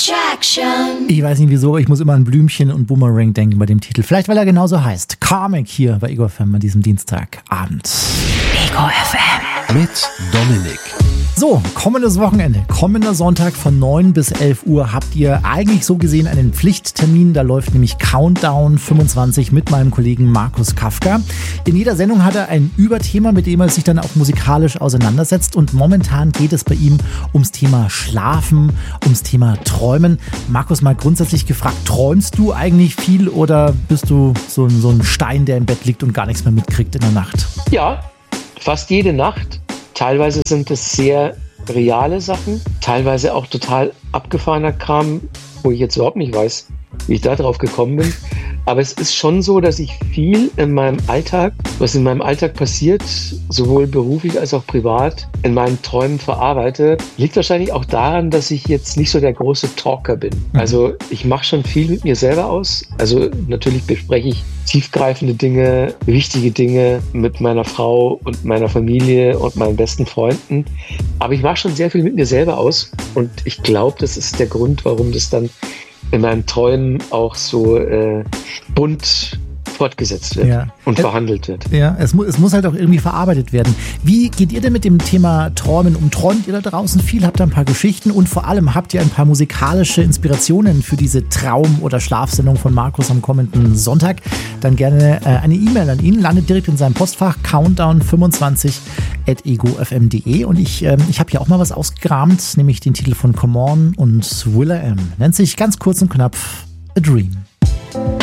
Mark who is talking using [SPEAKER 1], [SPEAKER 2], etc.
[SPEAKER 1] Ich weiß nicht wieso, aber ich muss immer an Blümchen und Boomerang denken bei dem Titel. Vielleicht, weil er genauso heißt. Karmic hier bei Ego FM an diesem Dienstagabend. Ego FM.
[SPEAKER 2] Mit Dominik.
[SPEAKER 1] So, kommendes Wochenende, kommender Sonntag von 9 bis 11 Uhr habt ihr eigentlich so gesehen einen Pflichttermin. Da läuft nämlich Countdown 25 mit meinem Kollegen Markus Kafka. In jeder Sendung hat er ein Überthema, mit dem er sich dann auch musikalisch auseinandersetzt. Und momentan geht es bei ihm ums Thema Schlafen, ums Thema Träumen. Markus, mal grundsätzlich gefragt, träumst du eigentlich viel oder bist du so ein Stein, der im Bett liegt und gar nichts mehr mitkriegt in der Nacht?
[SPEAKER 3] Ja, fast jede Nacht. Teilweise sind es sehr reale Sachen, teilweise auch total abgefahrener Kram, wo ich jetzt überhaupt nicht weiß, wie ich da drauf gekommen bin. Aber es ist schon so, dass ich viel in meinem Alltag, was in meinem Alltag passiert, sowohl beruflich als auch privat, in meinen Träumen verarbeite. Liegt wahrscheinlich auch daran, dass ich jetzt nicht so der große Talker bin. Also ich mache schon viel mit mir selber aus. Also natürlich bespreche ich tiefgreifende Dinge, wichtige Dinge mit meiner Frau und meiner Familie und meinen besten Freunden. Aber ich mache schon sehr viel mit mir selber aus. Und ich glaube, das ist der Grund, warum das dann in meinen Träumen auch so bunt fortgesetzt wird und verhandelt wird.
[SPEAKER 1] Ja, es muss halt auch irgendwie verarbeitet werden. Wie geht ihr denn mit dem Thema Träumen um? Träumt ihr da draußen viel? Habt ihr ein paar Geschichten? Und vor allem, habt ihr ein paar musikalische Inspirationen für diese Traum- oder Schlafsendung von Markus am kommenden Sonntag? Dann gerne eine E-Mail an ihn. Landet direkt in seinem Postfach countdown25@egofm.de. Und ich habe hier auch mal was ausgekramt, nämlich den Titel von Come On und Will.i.am. Nennt sich ganz kurz und knapp A Dream.